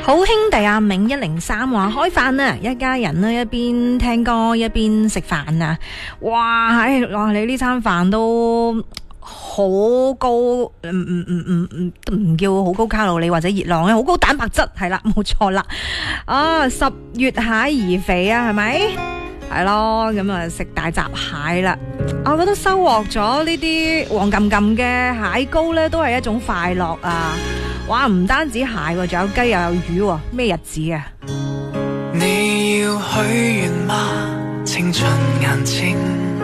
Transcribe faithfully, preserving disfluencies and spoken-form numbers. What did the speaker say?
好兄弟阿明一零三話開飯啊，一家人呢一邊聽歌一邊食飯啊！哇，唉，哇你呢餐飯都好高，唔唔唔唔唔都唔叫好高卡路里或者熱量咧，好高蛋白質係啦，冇錯啦。啊，十月蟹兒肥啊，係咪？係咯，咁啊食大閘蟹啦。我覺得收穫咗呢啲黃冚冚嘅蟹膏咧，都係一種快樂啊！哇，唔單止蟹喎，仲有雞又有魚喎，咩日子啊？ 你要許願嗎？青春眼睛